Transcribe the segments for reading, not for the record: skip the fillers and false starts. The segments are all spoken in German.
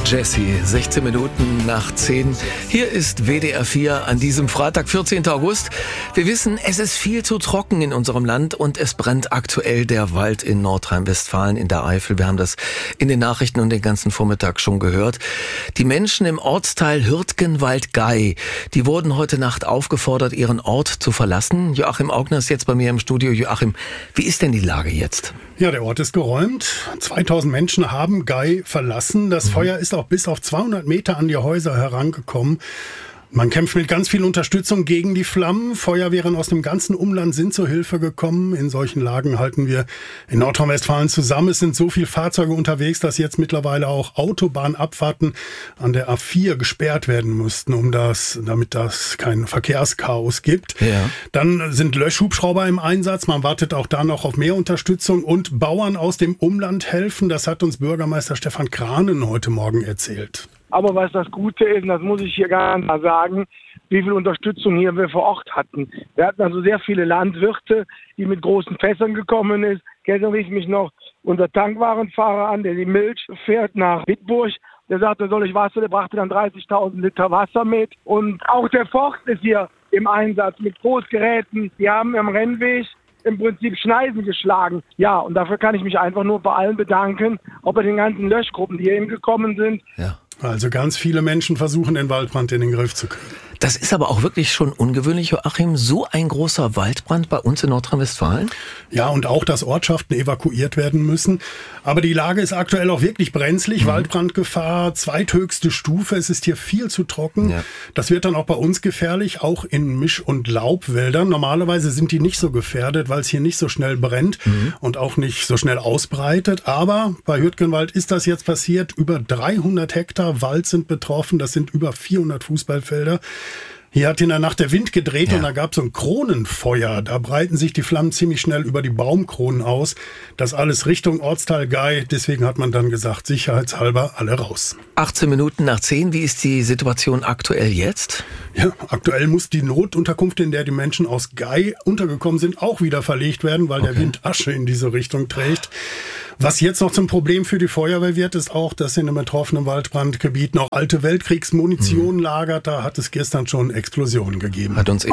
Jessie, 16 Minuten nach 10. Hier ist WDR 4 an diesem Freitag, 14. August. Wir wissen, es ist viel zu trocken in unserem Land und es brennt aktuell der Wald in Nordrhein-Westfalen, in der Eifel. Wir haben das in den Nachrichten und den ganzen Vormittag schon gehört. Die Menschen im Ortsteil Hürtgenwald-Gey, die wurden heute Nacht aufgefordert, ihren Ort zu verlassen. Joachim Augner ist jetzt bei mir im Studio. Joachim, wie ist denn die Lage jetzt? Ja, der Ort ist geräumt. 2000 Menschen haben Gey verlassen. Das Feuer ist auch bis auf 200 Meter an die Häuser herangekommen. Man kämpft mit ganz viel Unterstützung gegen die Flammen. Feuerwehren aus dem ganzen Umland sind zur Hilfe gekommen. In solchen Lagen halten wir in Nordrhein-Westfalen zusammen. Es sind so viele Fahrzeuge unterwegs, dass jetzt mittlerweile auch Autobahnabfahrten an der A4 gesperrt werden mussten, damit das kein Verkehrschaos gibt. Ja. Dann sind Löschhubschrauber im Einsatz. Man wartet auch da noch auf mehr Unterstützung und Bauern aus dem Umland helfen. Das hat uns Bürgermeister Stefan Kranen heute Morgen erzählt. Aber was das Gute ist, und das muss ich hier ganz klar sagen, wie viel Unterstützung hier wir vor Ort hatten. Wir hatten also sehr viele Landwirte, die mit großen Fässern gekommen ist. Gestern rief mich noch unser Tankwarenfahrer an, der die Milch fährt nach Bitburg. Der sagte, soll ich Wasser? Der brachte dann 30.000 Liter Wasser mit. Und auch der Forst ist hier im Einsatz mit Großgeräten. Die haben am Rennweg im Prinzip Schneisen geschlagen. Ja, und dafür kann ich mich einfach nur bei allen bedanken, auch bei den ganzen Löschgruppen, die hier eben gekommen sind. Ja. Also ganz viele Menschen versuchen, den Waldbrand in den Griff zu kriegen. Das ist aber auch wirklich schon ungewöhnlich, Joachim, so ein großer Waldbrand bei uns in Nordrhein-Westfalen? Ja, und auch, dass Ortschaften evakuiert werden müssen. Aber die Lage ist aktuell auch wirklich brenzlig. Waldbrandgefahr, zweithöchste Stufe. Es ist hier viel zu trocken. Ja. Das wird dann auch bei uns gefährlich, auch in Misch- und Laubwäldern. Normalerweise sind die nicht so gefährdet, weil es hier nicht so schnell brennt und auch nicht so schnell ausbreitet. Aber bei Hürtgenwald ist das jetzt passiert. Über 300 Hektar Wald sind betroffen. Das sind über 400 Fußballfelder. Hier hat in der Nacht der Wind gedreht und da gab es so ein Kronenfeuer. Da breiten sich die Flammen ziemlich schnell über die Baumkronen aus. Das alles Richtung Ortsteil Gey. Deswegen hat man dann gesagt, sicherheitshalber alle raus. 18 Minuten nach 10. Wie ist die Situation aktuell jetzt? Ja, aktuell muss die Notunterkunft, in der die Menschen aus Gey untergekommen sind, auch wieder verlegt werden, weil der Wind Asche in diese Richtung trägt. Was jetzt noch zum Problem für die Feuerwehr wird, ist auch, dass in dem betroffenen Waldbrandgebiet noch alte Weltkriegsmunition lagert. Da hat es gestern schon Explosionen gegeben. Hat uns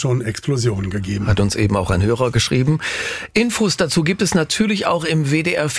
eben auch ein Hörer geschrieben. Infos dazu gibt es natürlich auch im WDR